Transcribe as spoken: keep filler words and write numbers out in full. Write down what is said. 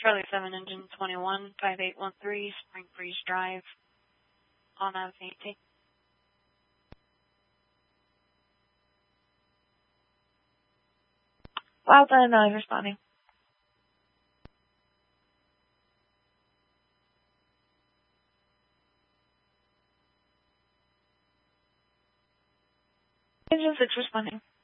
Charlie seven, engine twenty-one, five eight one three, Spring Breeze Drive, on out of eighty. Well done, uh, responding. Engine six responding.